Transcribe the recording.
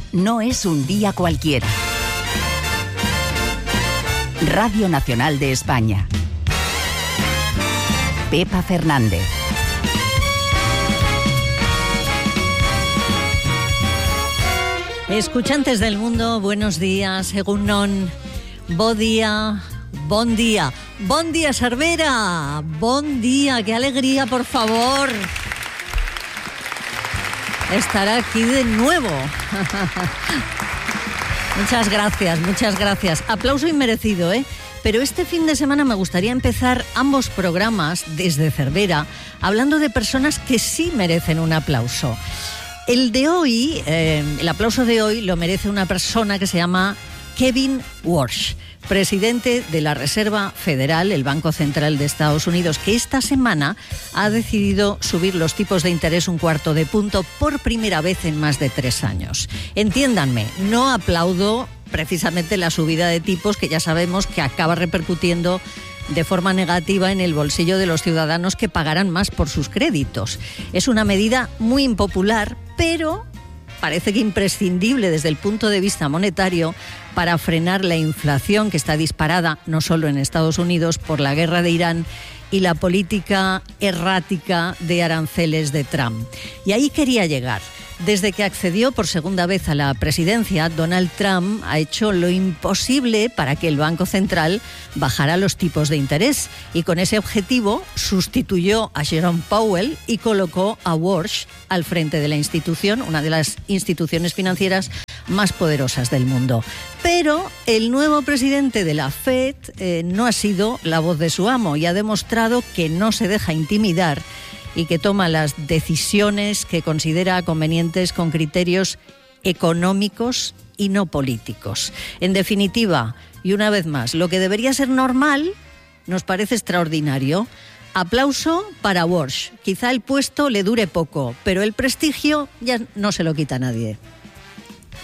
no es un día cualquiera. Radio Nacional de España. Pepa Fernández. Escuchantes del mundo, buenos días, egunon, bon día, bon día, bon día, Cervera, bon día, qué alegría, por favor, estar aquí de nuevo. Muchas gracias. Aplauso inmerecido, ¿eh? Pero este fin de semana me gustaría empezar ambos programas desde Cervera hablando de personas que sí merecen un aplauso. El de hoy, el aplauso de hoy lo merece una persona que se llama Kevin Warsh, presidente de la Reserva Federal, el Banco Central de Estados Unidos, que esta semana ha decidido subir los tipos de interés 1/4 punto por primera vez en más de 3 años. Entiéndanme, no aplaudo precisamente la subida de tipos, que ya sabemos que acaba repercutiendo de forma negativa en el bolsillo de los ciudadanos que pagarán más por sus créditos. Es una medida muy impopular, pero parece que imprescindible desde el punto de vista monetario para frenar la inflación que está disparada no solo en Estados Unidos por la guerra de Irán y la política errática de aranceles de Trump. Y ahí quería llegar. Desde que accedió por segunda vez a la presidencia, Donald Trump ha hecho lo imposible para que el Banco Central bajara los tipos de interés y con ese objetivo sustituyó a Jerome Powell y colocó a Warsh al frente de la institución, una de las instituciones financieras más poderosas del mundo. Pero el nuevo presidente de la Fed no ha sido la voz de su amo y ha demostrado que no se deja intimidar y que toma las decisiones que considera convenientes con criterios económicos y no políticos. En definitiva, y una vez más, lo que debería ser normal nos parece extraordinario. Aplauso para Warsh. Quizá el puesto le dure poco, pero el prestigio ya no se lo quita a nadie.